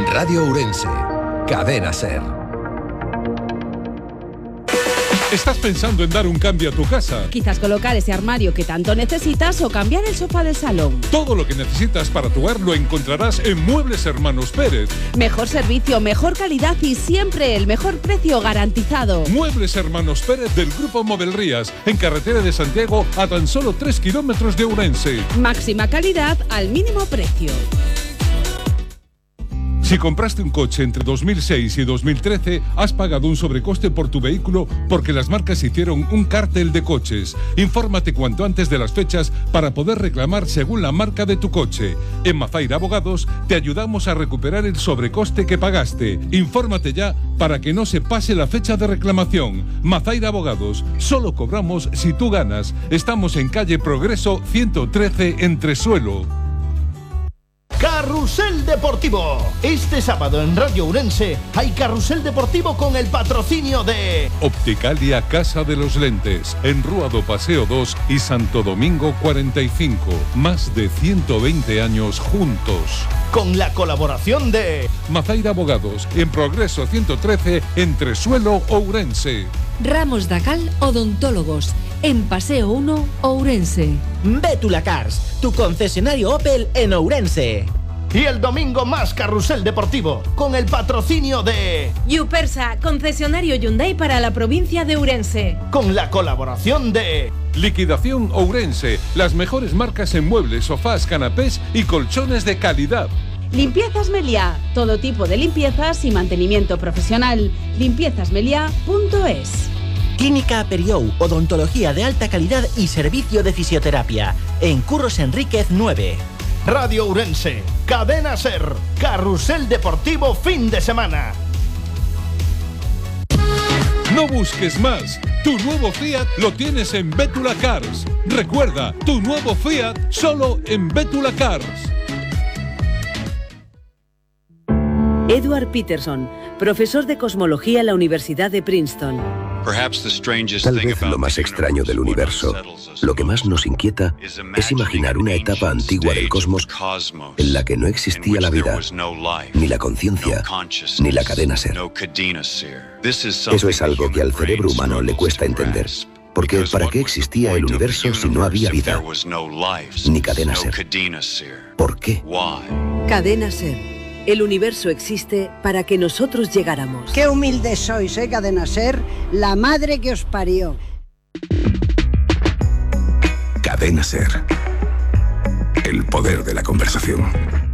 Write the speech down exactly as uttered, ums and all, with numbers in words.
Radio Ourense, Cadena SER. ¿Estás pensando en dar un cambio a tu casa? Quizás colocar ese armario que tanto necesitas o cambiar el sofá del salón. Todo lo que necesitas para tu hogar lo encontrarás en Muebles Hermanos Pérez. Mejor servicio, mejor calidad y siempre el mejor precio garantizado. Muebles Hermanos Pérez del Grupo Movelrías, en carretera de Santiago a tan solo tres kilómetros de Ourense. Máxima calidad al mínimo precio. Si compraste un coche entre dos mil seis y dos mil trece, has pagado un sobrecoste por tu vehículo porque las marcas hicieron un cártel de coches. Infórmate cuanto antes de las fechas para poder reclamar según la marca de tu coche. En Mazaira Abogados te ayudamos a recuperar el sobrecoste que pagaste. Infórmate ya para que no se pase la fecha de reclamación. Mazaira Abogados, solo cobramos si tú ganas. Estamos en calle Progreso ciento trece, Entresuelo. Carrusel Deportivo. Este sábado en Radio Ourense hay Carrusel Deportivo con el patrocinio de Opticalia Casa de los Lentes, en Rúa do Paseo dos y Santo Domingo cuarenta y cinco. Más de ciento veinte años juntos. Con la colaboración de Mazaira Abogados, en Progreso ciento trece, Entresuelo, Ourense. Ramos Dacal Odontólogos, en Paseo uno, Ourense. Bétula Cars, tu concesionario Opel en Ourense. Y el domingo más Carrusel Deportivo, con el patrocinio de Yupersa, concesionario Hyundai para la provincia de Ourense. Con la colaboración de Liquidación Ourense, las mejores marcas en muebles, sofás, canapés y colchones de calidad. Limpiezas Meliá, todo tipo de limpiezas y mantenimiento profesional. limpiezas meliá punto es. Clínica Periou, odontología de alta calidad y servicio de fisioterapia. En Curros Enríquez nueve. Radio Ourense, Cadena SER, Carrusel Deportivo fin de semana. No busques más. Tu nuevo Fiat lo tienes en Bétula Cars. Recuerda, tu nuevo Fiat solo en Bétula Cars. Edward Peterson, profesor de cosmología en la Universidad de Princeton. Tal vez lo más extraño del universo, lo que más nos inquieta, es imaginar una etapa antigua del cosmos en la que no existía la vida, ni la conciencia, ni la cadena SER. Eso es algo que al cerebro humano le cuesta entender. Porque ¿para qué existía el universo si no había vida? Ni cadena SER. ¿Por qué? Cadena SER. El universo existe para que nosotros llegáramos. Qué humildes sois, ¿eh, Cadena SER? La madre que os parió. Cadena SER. El poder de la conversación.